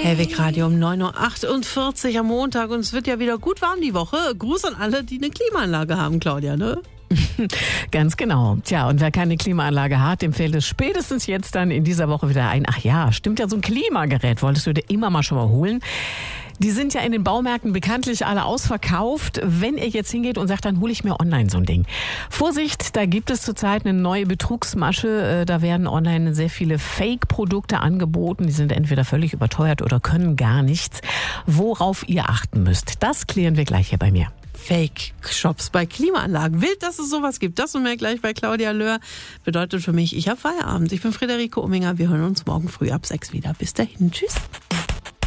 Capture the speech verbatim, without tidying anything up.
Hellwig Radio um neun Uhr achtundvierzig am Montag und es wird ja wieder gut warm die Woche. Gruß an alle, die eine Klimaanlage haben, Claudia, ne? Ganz genau. Tja, und wer keine Klimaanlage hat, dem fällt es spätestens jetzt dann in dieser Woche wieder ein. Ach ja, stimmt ja, so ein Klimagerät wolltest du dir immer mal schon mal holen. Die sind ja in den Baumärkten bekanntlich alle ausverkauft. Wenn ihr jetzt hingeht und sagt, dann hole ich mir online so ein Ding. Vorsicht, da gibt es zurzeit eine neue Betrugsmasche. Da werden online sehr viele Fake-Produkte angeboten. Die sind entweder völlig überteuert oder können gar nichts. Worauf ihr achten müsst, das klären wir gleich hier bei mir. Fake-Shops bei Klimaanlagen. Wild, dass es sowas gibt. Das und mehr gleich bei Claudia Löhr. Bedeutet für mich, ich habe Feierabend. Ich bin Friederike Umminger. Wir hören uns morgen früh ab sechs wieder. Bis dahin. Tschüss.